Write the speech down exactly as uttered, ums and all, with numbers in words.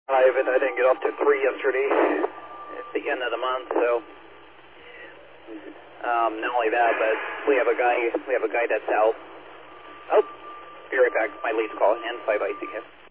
Five, and I didn't get off to three yesterday. It's the end of the month, so um, not only that, but we have a guy. We have a guy that's out. Oh, be right back. My lead's calling in. Five I C K.